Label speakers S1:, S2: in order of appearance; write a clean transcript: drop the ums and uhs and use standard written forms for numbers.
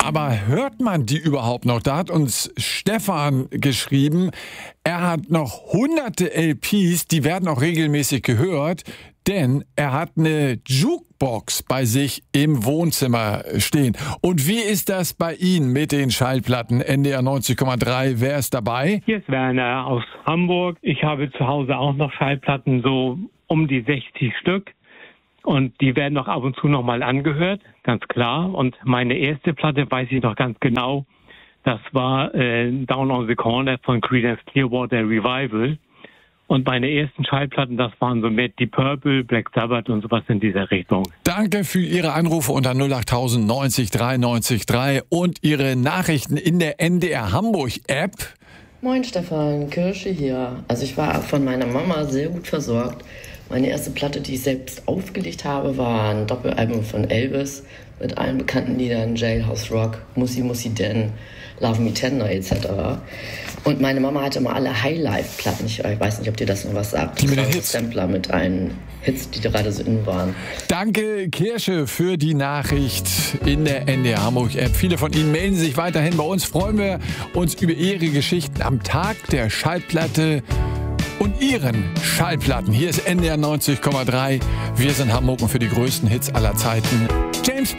S1: aber hört man die überhaupt noch? Da hat uns Stefan geschrieben, er hat noch hunderte LPs, die werden auch regelmäßig gehört, denn er hat eine Jukebox bei sich im Wohnzimmer stehen. Und wie ist das bei Ihnen mit den Schallplatten? NDR 90,3, wer ist dabei?
S2: Hier ist Werner aus Hamburg. Ich habe zu Hause auch noch Schallplatten, so um die 60 Stück. Und die werden auch ab und zu nochmal angehört, ganz klar. Und meine erste Platte weiß ich noch ganz genau. Das war Down on the Corner von Creedence Clearwater Revival. Und meine ersten Schallplatten, das waren so mit Deep Purple, Black Sabbath und sowas in dieser Richtung.
S1: Danke für Ihre Anrufe unter 08000 90 93 3 und Ihre Nachrichten in der NDR Hamburg App.
S3: Moin Stefan, Kirsche hier. Also ich war von meiner Mama sehr gut versorgt. Meine erste Platte, die ich selbst aufgelegt habe, war ein Doppelalbum von Elvis mit allen bekannten Liedern, Jailhouse Rock, Mussi Mussi Den, Love Me Tender etc. Und meine Mama hatte immer alle Highlife-Platten. Ich weiß nicht, ob dir das noch was sagt.
S1: Die mit den Hits.
S3: Sampler mit allen Hits, die gerade so in waren.
S1: Danke, Kirsche, für die Nachricht in der NDR Hamburg App. Viele von Ihnen melden sich weiterhin bei uns. Freuen wir uns über Ihre Geschichten am Tag der Schallplatte und Ihren Schallplatten. Hier ist NDR 90,3. Wir sind Hamburg und für die größten Hits aller Zeiten. James